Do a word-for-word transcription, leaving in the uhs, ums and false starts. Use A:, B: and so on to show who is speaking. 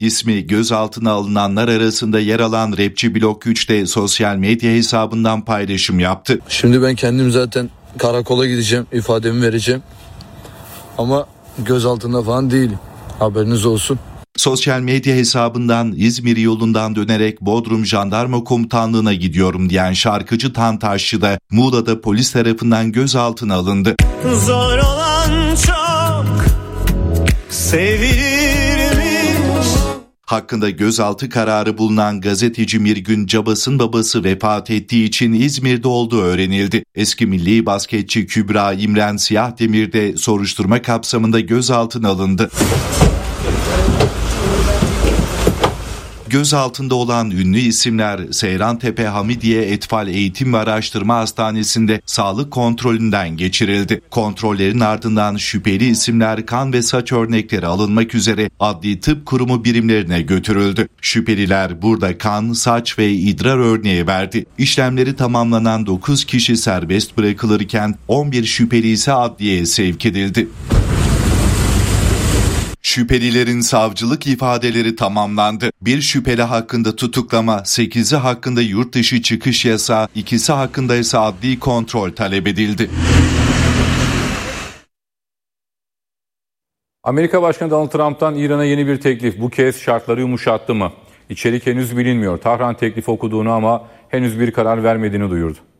A: İsmi gözaltına alınanlar arasında yer alan rapçi Blok üç de sosyal medya hesabından paylaşım yaptı.
B: Şimdi ben kendim zaten karakola gideceğim, ifademi vereceğim. Ama gözaltında falan değilim. Haberiniz olsun.
A: Sosyal medya hesabından İzmir yolundan dönerek Bodrum Jandarma Komutanlığı'na gidiyorum diyen şarkıcı Tantaşçı da Muğla'da polis tarafından gözaltına alındı.
C: Zor olan çok sevilirmiş.
A: Hakkında gözaltı kararı bulunan gazeteci Mirgün Cabas'ın babası vefat ettiği için İzmir'de olduğu öğrenildi. Eski milli basketçi Kübra İmren Siyahdemir de soruşturma kapsamında gözaltına alındı. Gözaltında olan ünlü isimler Seyrantepe Hamidiye Etfal Eğitim ve Araştırma Hastanesi'nde sağlık kontrolünden geçirildi. Kontrollerin ardından şüpheli isimler kan ve saç örnekleri alınmak üzere Adli Tıp Kurumu birimlerine götürüldü. Şüpheliler burada kan, saç ve idrar örneği verdi. İşlemleri tamamlanan dokuz kişi serbest bırakılırken on bir şüpheli ise adliyeye sevk edildi. Şüphelilerin savcılık ifadeleri tamamlandı. Bir şüpheli hakkında tutuklama, sekizi hakkında yurt dışı çıkış yasağı, ikisi hakkında ise adli kontrol talep edildi.
D: Amerika Başkanı Donald Trump'tan İran'a yeni bir teklif. Bu kez şartları yumuşattı mı? İçerik henüz bilinmiyor. Tahran teklifi okuduğunu ama henüz bir karar vermediğini duyurdu.